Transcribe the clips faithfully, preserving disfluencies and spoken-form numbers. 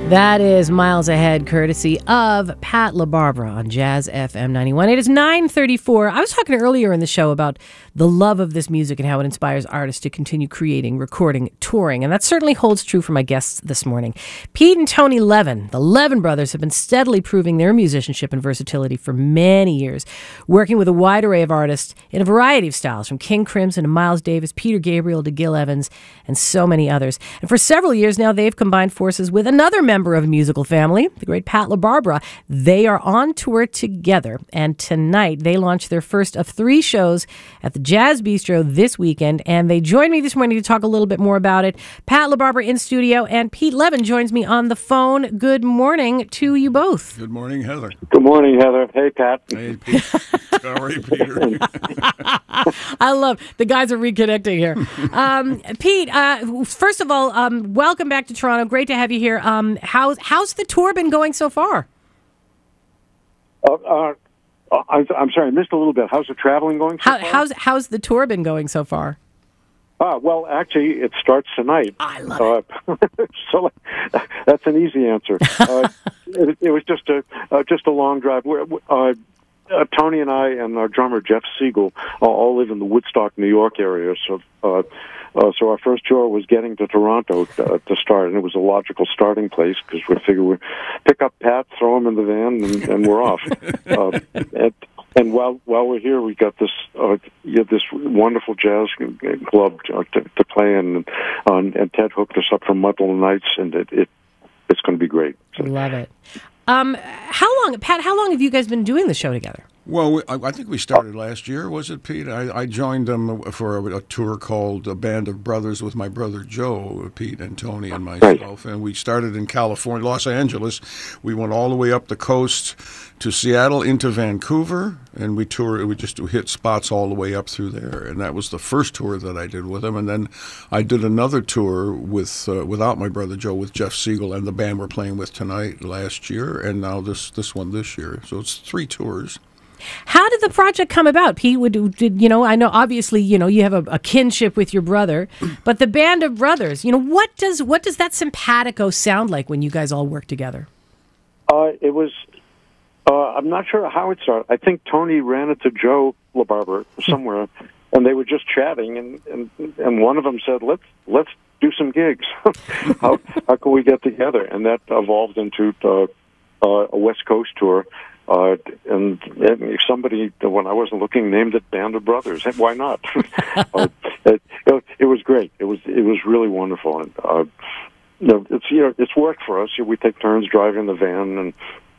That is Miles Ahead, courtesy of Pat LaBarbera on Jazz F M ninety-one. It is nine thirty-four. I was talking earlier in the show about the love of this music and how it inspires artists to continue creating, recording, touring. And that certainly holds true for my guests this morning. Pete and Tony Levin, the Levin brothers, have been steadily proving their musicianship and versatility for many years, working with a wide array of artists in a variety of styles, from King Crimson to Miles Davis, Peter Gabriel to Gil Evans, and so many others. And for several years now, they've combined forces with another member of a musical family, the great Pat LaBarbera. They are on tour together, and tonight they launch their first of three shows at the Jazz Bistro this weekend, and they join me this morning to talk a little bit more about it. Pat LaBarbera in studio, and Pete Levin joins me on the phone. Good morning to you both. Good morning, Heather. Good morning, Heather. Hey, Pat. Hey, Pete. How are you, Peter? I love the guys are reconnecting here. Um, Pete, uh, first of all, um, welcome back to Toronto. Great to have you here. Um, how's how's the tour been going so far? Uh, uh, I'm, I'm sorry, I missed a little bit. How's the traveling going so How, far? how's how's the tour been going so far? Ah, well, actually, it starts tonight. I love uh, it. So that's an easy answer. Uh, it, it was just a uh, just a long drive. We're, uh, uh, Tony and I and our drummer Jeff Siegel uh, all live in the Woodstock, New York area. So, uh, uh, so our first tour was getting to Toronto to, uh, to start, and it was a logical starting place because we figured we'd pick up Pat, throw him in the van, and, and we're off. uh, and, And while while we're here, we got this uh, you have this wonderful jazz club to, to play in, uh, and Ted hooked us up from Muddle Nights, and it, it it's going to be great. So. Love it. Um, how long, Pat? How long have you guys been doing the show together? Well, we, I, I think we started last year, was it, Pete? I, I joined them for a, a tour called A Band of Brothers with my brother Joe, Pete and Tony and myself. Right. And we started in California, Los Angeles. We went all the way up the coast to Seattle into Vancouver, and we toured. We just hit spots all the way up through there. And that was the first tour that I did with them. And then I did another tour with uh, without my brother Joe, with Jeff Siegel and the band we're playing with tonight last year, and now this this one this year. So it's three tours. How did the project come about, Pete? Would, did, you know, I know obviously, you know, you have a, a kinship with your brother, but the Band of Brothers, you know, what does what does that simpatico sound like when you guys all work together? Uh, it was, uh, I'm not sure how it started. I think Tony ran into Joe LaBarbera somewhere, and they were just chatting, and, and, and one of them said, let's let's do some gigs. how, how can we get together? And that evolved into uh, uh, a West Coast tour. Uh, and, and if somebody, when I wasn't looking, named it Band of Brothers, why not? uh, it, it, it was great. It was it was really wonderful. And uh, you know, it's you know it's worked for us. We take turns driving the van, and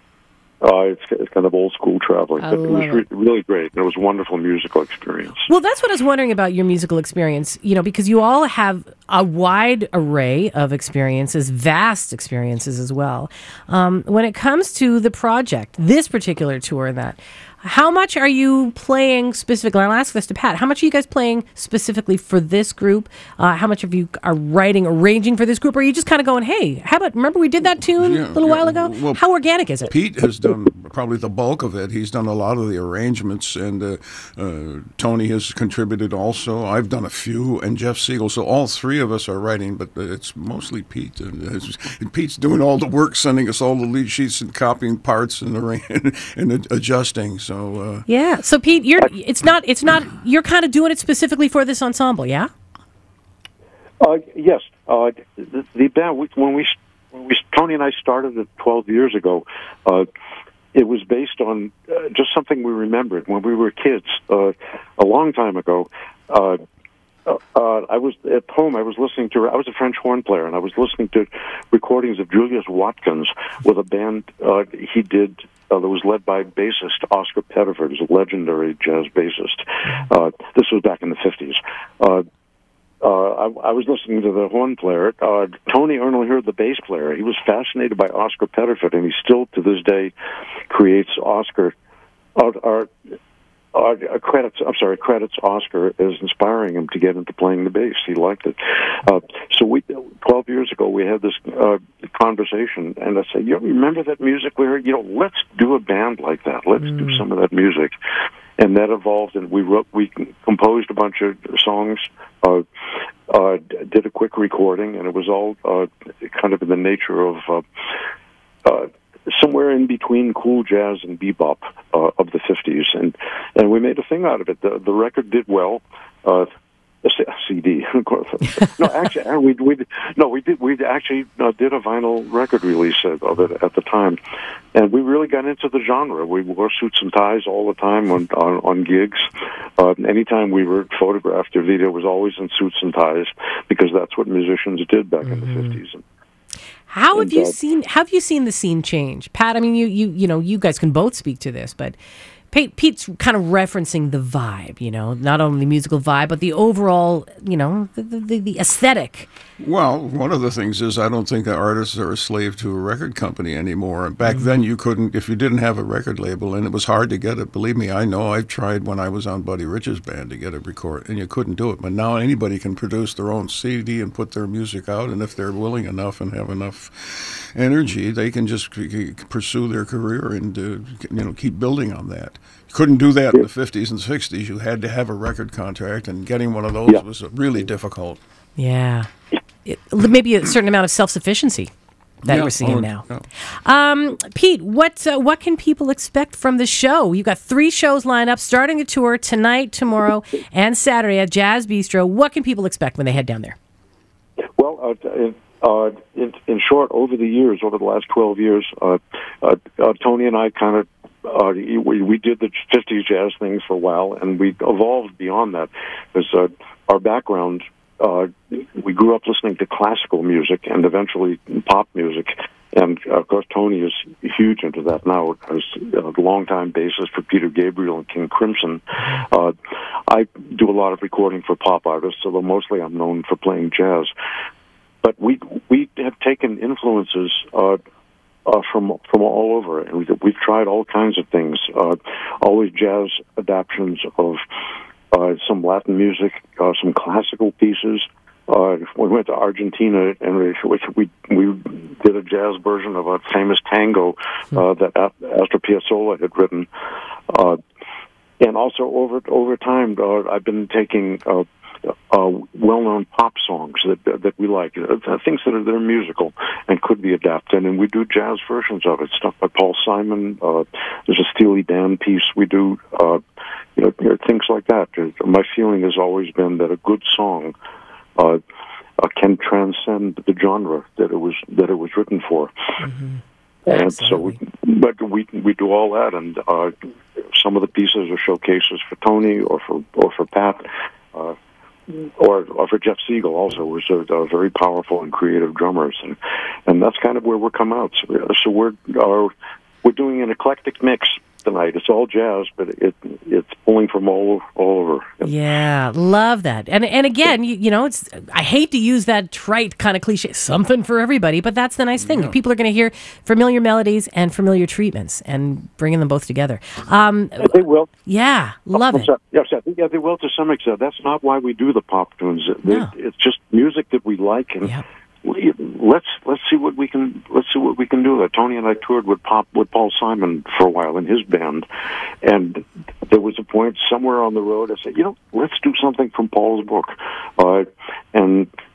uh, it's it's kind of old school traveling. I But it was love re- it. really great. It was a wonderful musical experience. Well, that's what I was wondering about your musical experience, you know, because you all have a wide array of experiences, vast experiences as well. Um, when it comes to the project, this particular tour and that, how much are you playing specifically? I'll ask this to Pat. How much are you guys playing specifically for this group? Uh, how much of you are writing, arranging for this group? Or are you just kind of going, hey, how about, remember we did that tune Yeah, a little yeah. while ago? Well, how organic is it? Pete has done probably the bulk of it. He's done a lot of the arrangements, and uh, uh, Tony has contributed also. I've done a few, and Jeff Siegel. So all three of us are writing, but it's mostly Pete. And, and Pete's doing all the work, sending us all the lead sheets and copying parts and, arra- and adjusting. So uh, yeah. So Pete, you're it's not it's not you're kind of doing it specifically for this ensemble, yeah? Uh, yes, uh, the, the band we, when we when we Tony and I started it twelve years ago. Uh, it was based on uh, just something we remembered when we were kids uh, a long time ago. Uh, uh, I was at home. I was listening to. I was a French horn player, and I was listening to recordings of Julius Watkins with a band uh, he did. Uh, that was led by bassist Oscar Pettiford, who's a legendary jazz bassist. Uh, this was back in the fifties. Uh, uh, I, I was listening to the horn player. Uh, Tony only heard the bass player. He was fascinated by Oscar Pettiford, and he still, to this day, creates Oscar. Uh, uh, uh, credits. I'm sorry, credits Oscar as inspiring him to get into playing the bass. He liked it. Uh, so we, twelve years ago, we had this uh, conversation, and I said, "You remember that music we heard? You know, let's do a band like that. Let's mm. do some of that music." And that evolved, and we wrote, we composed a bunch of songs. Uh, uh, did a quick recording, and it was all uh, kind of in the nature of uh, uh, somewhere in between cool jazz and bebop uh, of the fifties, and and we made a thing out of it. The the record did well. Uh, A C D. no, actually, we we no, we did we actually uh, did a vinyl record release of it at the time, and we really got into the genre. We wore suits and ties all the time on on, on gigs. Uh, anytime we were photographed or video was always in suits and ties because that's what musicians did back mm-hmm. in the fifties. How have and, you uh, seen? How have you seen the scene change, Pat? I mean, you you you know, you guys can both speak to this, but. Pete, Pete's kind of referencing the vibe, you know, not only the musical vibe, but the overall, you know, the, the, the aesthetic. Well, one of the things is I don't think that artists are a slave to a record company anymore. Back mm-hmm. then, you couldn't, if you didn't have a record label, and it was hard to get it. Believe me, I know. I've tried when I was on Buddy Rich's band to get a record, and you couldn't do it. But now anybody can produce their own C D and put their music out, and if they're willing enough and have enough energy, they can just pursue their career and uh, you know keep building on that. You couldn't do that in the fifties and sixties. You had to have a record contract, and getting one of those yeah. was really difficult. Yeah. It, maybe a certain amount of self-sufficiency that yeah, we're seeing oh, now. Yeah. Um, Pete, what uh, what can people expect from the show? You've got three shows lined up, starting a tour tonight, tomorrow, and Saturday at Jazz Bistro. What can people expect when they head down there? Well, uh, uh, in, in short, over the years, over the last twelve years, uh, uh, uh, Tony and I kind of Uh, we, we did the fifties jazz thing for a while, and we evolved beyond that. Because uh, our background, uh, we grew up listening to classical music and eventually pop music. And, of course, Tony is huge into that now as a longtime bassist for Peter Gabriel and King Crimson. Uh, I do a lot of recording for pop artists, although mostly I'm known for playing jazz. But we we have taken influences uh Uh, from from all over, and we've, we've tried all kinds of things. Uh, always jazz adaptions of uh, some Latin music, uh, some classical pieces. Uh, we went to Argentina, and we we we did a jazz version of a famous tango uh, that Astor Piazzolla had written. Uh, and also over over time, uh, I've been taking. Uh, Uh, well-known pop songs that that we like, uh, things that are that are musical and could be adapted, and we do jazz versions of it. Stuff by Paul Simon. Uh, there's a Steely Dan piece we do. Uh, you know, things like that. My feeling has always been that a good song uh, uh, can transcend the genre that it was that it was written for. Mm-hmm. And Absolutely. so, we, but we we do all that, and uh, some of the pieces are showcases for Tony or for or for Pat. Uh, Or, or for Jeff Siegel also, was a, a very powerful and creative drummers, and and that's kind of where we're come out. So, so we're uh, we're doing an eclectic mix tonight. It's all jazz, but it it's pulling from all all over. Yeah, love that. And and again, you, you know, it's I hate to use that trite kind of cliche, something for everybody, but that's the nice thing. Yeah. People are going to hear familiar melodies and familiar treatments, and bringing them both together. Um, they will. Yeah, love oh, it. Sorry. Yes, I think yeah, they will to some extent. That's not why we do the pop tunes. They, no. It's just music that we like, and. Yep. We, let's let's see what we can let's see what we can do. Uh, Tony and I toured with pop with Paul Simon for a while in his band, and there was a point somewhere on the road I said, you know, let's do something from Paul's book, uh, and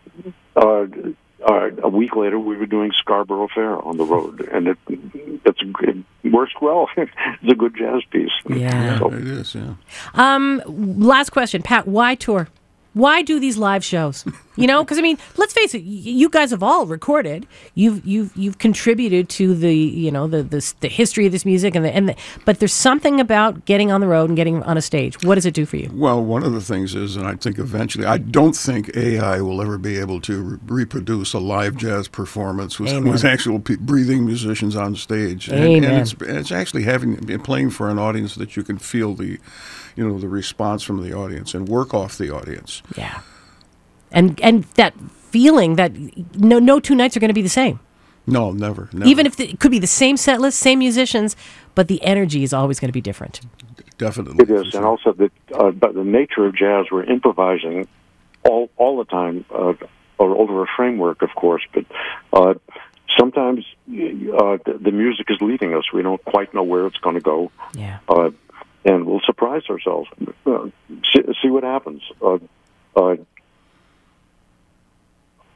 uh, uh, a week later we were doing Scarborough Fair on the road, and it it's it works well. It's a good jazz piece. Yeah, so, it is. Yeah. Um, last question, Pat. Why tour? Why do these live shows? You know, because I mean, let's face it. You guys have all recorded. You've you've you've contributed to the you know the the, the history of this music and the, and the, but there's something about getting on the road and getting on a stage. What does it do for you? Well, one of the things is, and I think eventually, I don't think A I will ever be able to re- reproduce a live jazz performance with, with actual pe- breathing musicians on stage. And, Amen. and it's it's actually having playing for an audience that you can feel the. You know, the response from the audience and work off the audience. Yeah. And and that feeling that no no two nights are going to be the same. No, never. never. Even if the, it could be the same set list, same musicians, but the energy is always going to be different. Definitely. It is. And also, the, uh, but the nature of jazz, we're improvising all, all the time, uh, or over a framework, of course, but uh, sometimes uh, the, the music is leading us. We don't quite know where it's going to go. Yeah. Uh, And we'll surprise ourselves. Uh, see, see what happens. Uh, uh,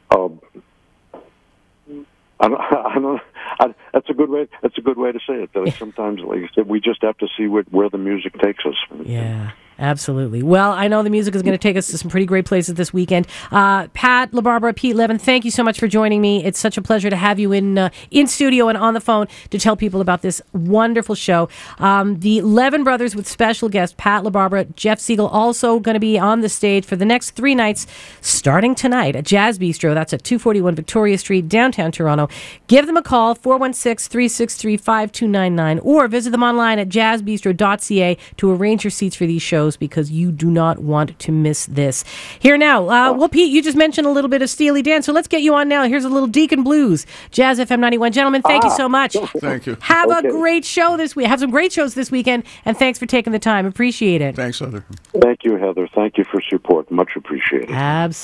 Um, I don't, I don't, I, that's a good way. That's a good way to say it. That sometimes, like I said, we just have to see what, where the music takes us. Yeah. Absolutely. Well, I know the music is going to take us to some pretty great places this weekend. Uh, Pat LaBarbera, Pete Levin, thank you so much for joining me. It's such a pleasure to have you in uh, in studio and on the phone to tell people about this wonderful show. Um, the Levin Brothers with special guest Pat LaBarbera, Jeff Siegel, also going to be on the stage for the next three nights, starting tonight at Jazz Bistro. That's at two forty-one Victoria Street, downtown Toronto. Give them a call, four one six, three six three, five two nine nine, or visit them online at jazz bistro dot c a to arrange your seats for these shows, because you do not want to miss this. Here now, uh, well, Pete, you just mentioned a little bit of Steely Dan, so let's get you on now. Here's a little Deacon Blues, Jazz F M ninety-one. Gentlemen, thank ah. you so much. Thank you. Have okay. a great show this week. Have some great shows this weekend, and thanks for taking the time. Appreciate it. Thanks, Heather. Thank you, Heather. Thank you for support. Much appreciated. Absolutely.